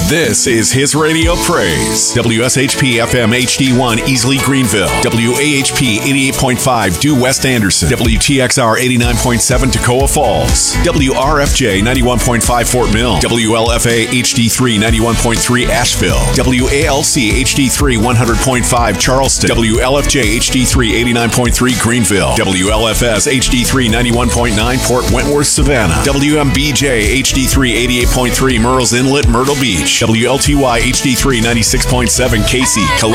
This is his radio praise. WSHP FM HD1 Easley Greenville. WAHP 88.5 Due West Anderson. WTXR 89.7 Toccoa Falls. WRFJ 91.5 Fort Mill. WLFA HD3 91.3 Asheville. WALC HD3 100.5 Charleston. WLFJ HD3 89.3 Greenville. WLFS HD3 91.9 Port Wentworth Savannah. WMBJ HD3 88.3 Murrells Inlet Myrtle Beach. WLTY HD3 96.7 Casey, Columbia.